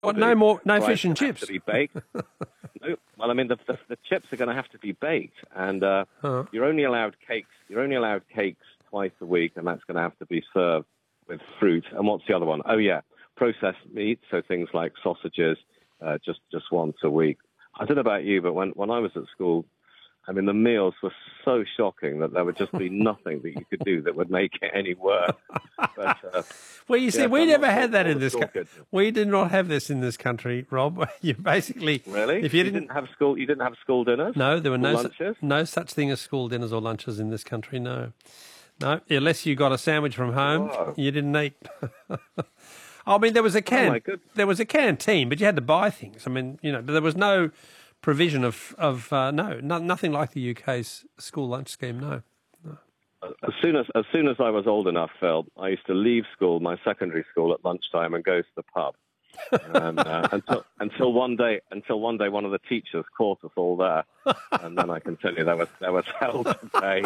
What, no more, no Fries fish and are gonna chips? have to be baked. No, well, I mean, the chips are going to have to be baked, and you're only allowed cakes. You're only allowed cakes twice a week, and that's going to have to be served with fruit. And what's the other one? Oh yeah, processed meat. So things like sausages, just once a week. I don't know about you, but when I was at school, I mean, the meals were so shocking that there would just be nothing that you could do that would make it any worse. But, Well, you see, we I'm never not had sure that all in the this school country. kids. We did not have this in this country, Rob. You basically... Really? If you You didn't have school. You didn't have school dinners. No, there were no lunches. no such thing as school dinners or lunches in this country. No, unless you got a sandwich from home, Whoa. you didn't eat. I mean, there was a my goodness. there was a canteen, but you had to buy things. I mean, but there was no provision of nothing like the UK's school lunch scheme. No. As soon as I was old enough, Phil, I used to leave school, my secondary school, at lunchtime and go to the pub. And, until one day, one of the teachers caught us all there, and then I can tell you there was hell to pay.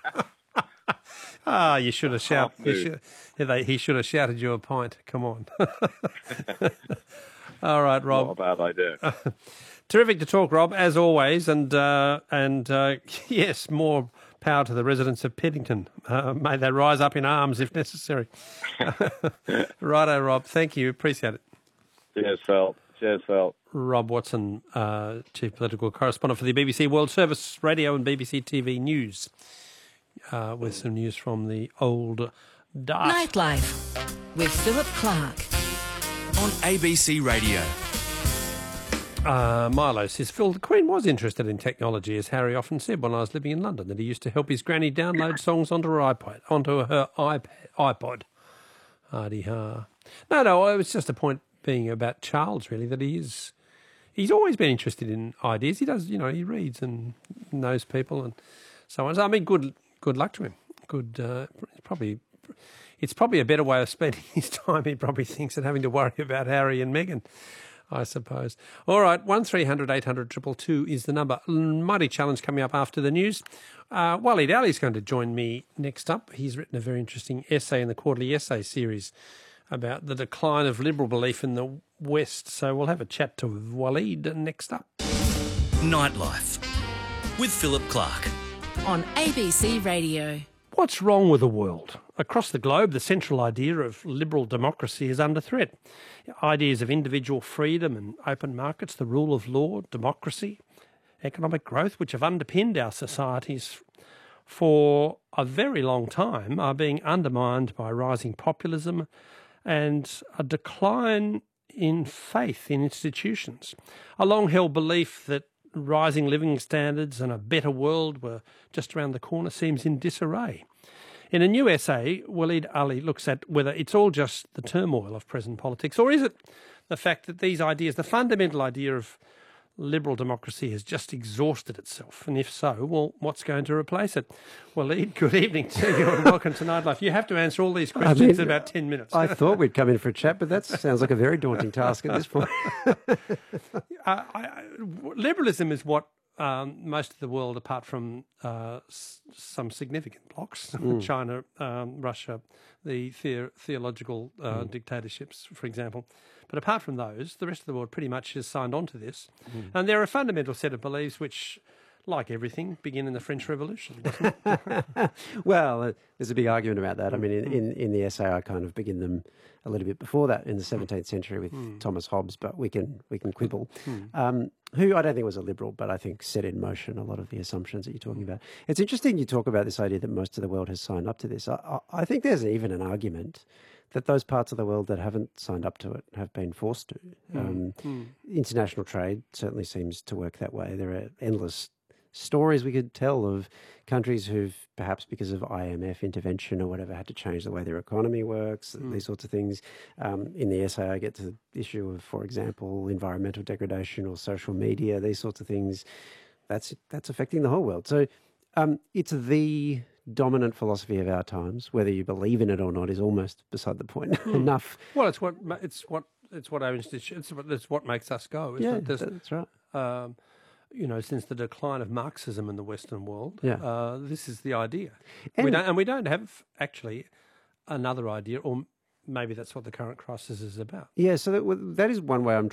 You should have shouted. He should have shouted you a pint. Come on. All right, Rob. Not a bad idea. Terrific to talk, Rob, as always, and yes, more power to the residents of Piddington. May they rise up in arms if necessary. Righto, Rob. Thank you. Appreciate it. Cheers, Phil. Rob Watson, Chief Political Correspondent for the BBC World Service Radio and BBC TV News, with some news from the old dark. Nightlife with Philip Clark on ABC Radio. Milo says, Phil, the Queen was interested in technology, as Harry often said when I was living in London, that he used to help his granny download songs onto her iPod. Hardy-ha. No, it was just a point being about Charles, really, that he's always been interested in ideas. He does, he reads and knows people and so on. So, I mean, good luck to him. It's probably a better way of spending his time, he probably thinks, than having to worry about Harry and Meghan, I suppose. All right, 1300 800 222 is the number. Mighty challenge coming up after the news. Waleed Ali's going to join me next up. He's written a very interesting essay in the Quarterly Essay series about the decline of liberal belief in the West. So we'll have a chat to Waleed next up. Nightlife with Philip Clark on ABC Radio. What's wrong with the world? Across the globe, the central idea of liberal democracy is under threat. Ideas of individual freedom and open markets, the rule of law, democracy, economic growth, which have underpinned our societies for a very long time, are being undermined by rising populism and a decline in faith in institutions. A long-held belief that rising living standards and a better world were just around the corner seems in disarray. In a new essay, Waleed Ali looks at whether it's all just the turmoil of present politics, or is it the fact that these ideas, the fundamental idea of liberal democracy, has just exhausted itself? And if so, well, what's going to replace it? Waleed, good evening to you and welcome to Nightlife. You have to answer all these questions in about 10 minutes. I thought we'd come in for a chat, but that sounds like a very daunting task at this point. Liberalism is what most of the world, apart from some significant blocs, China, Russia, the theological dictatorships, for example. But apart from those, the rest of the world pretty much has signed on to this. And there are a fundamental set of beliefs which, like everything, begin in the French Revolution, doesn't it? Well, there's a big argument about that. I mean, in the essay, I kind of begin them a little bit before that, in the 17th century with Thomas Hobbes, but we can quibble. Who I don't think was a liberal, but I think set in motion a lot of the assumptions that you're talking about. It's interesting you talk about this idea that most of the world has signed up to this. I think there's even an argument that those parts of the world that haven't signed up to it have been forced to. International trade certainly seems to work that way. There are endless stories we could tell of countries who've perhaps because of IMF intervention or whatever had to change the way their economy works, these sorts of things. In the essay I get to the issue of, for example, environmental degradation or social media, these sorts of things. That's affecting the whole world. So it's the dominant philosophy of our times. Whether you believe in it or not is almost beside the point. Enough. Well, it's what our institutions. It's what makes us go. Isn't it? That's right. Since the decline of Marxism in the Western world, Yeah. this is the idea. And we don't have actually another idea, or maybe that's what the current crisis is about. Yeah, so that is one way I'm